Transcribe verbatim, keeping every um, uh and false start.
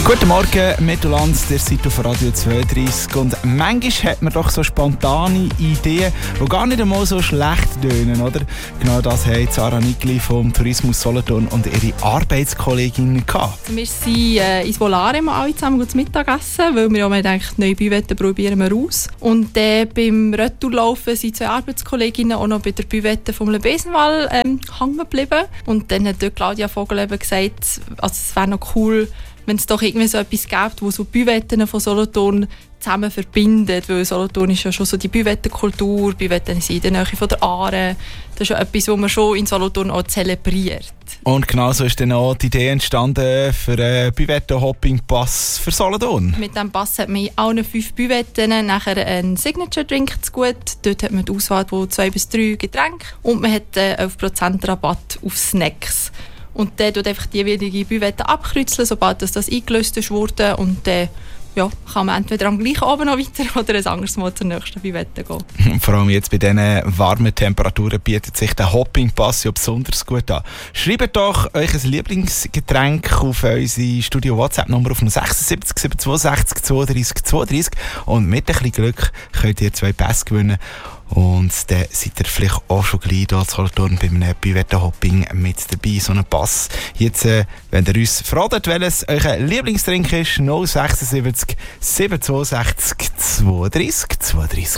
Guten Morgen, Mittellands, der Seite von Radio zweiunddreissig. Und manchmal hat man doch so spontane Ideen, die gar nicht einmal so schlecht tönen, oder? Genau das haben Sarah Nigli vom Tourismus Solothurn und ihre Arbeitskolleginnen gehabt. Wir sind äh, ins Volare mal alle zusammen zu Mittagessen, weil wir auch mal gedacht, neue Büwette probieren wir aus. Und äh, beim Retourlaufen sind zwei Arbeitskolleginnen auch noch bei der Büwette vom Lebesenwall ähm, hängen geblieben. Und dann hat dort Claudia Vogel eben gesagt, also es wäre noch cool, wenn es doch irgendwie so etwas gibt, wo so Büwetten von Solothurn zusammen verbindet, weil Solothurn ist ja schon so die Büwettenkultur, Büwetten sind in der Nähe von der Aare. Das ist ja etwas, was man schon in Solothurn auch zelebriert. Und genauso ist dann auch die Idee entstanden für einen Büwetten-Hopping-Pass für Solothurn. Mit diesem Pass hat man in allen fünf Büwetten nachher einen Signature-Drink zu gut. Dort hat man die Auswahl von zwei bis drei Getränke und man hat äh, elf Prozent Rabatt auf Snacks. Und dann tut einfach die jeweilige Büwette abkreuzeln, sobald das, das eingelöst ist wurde. Und dann ja, kann man entweder am gleichen Abend noch weiter oder ein anderes Mal zur nächsten Büwette gehen. Vor allem jetzt bei diesen warmen Temperaturen bietet sich der Hopping-Pass ja besonders gut an. Schreibt doch euch ein Lieblingsgetränk auf unsere Studio-WhatsApp-Nummer auf sechs sieben sieben zwei sechs zwei drei zwei drei und mit ein bisschen Glück könnt ihr zwei Pässe gewinnen. Und dann seid ihr vielleicht auch schon gleich hier zu Solothurn bei einem Büwette-Hopping mit dabei, so einen Pass. Jetzt, äh, wenn ihr uns verratet, welches euer Lieblingsdrink ist, null sechs sieben sieben zwei sechs zwei drei zwei drei.